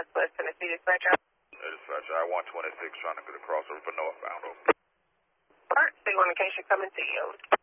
West Tennessee dispatcher. Dispatcher, I-126 trying to get a crossover for northbound. Alright, stay on in case you're coming to you.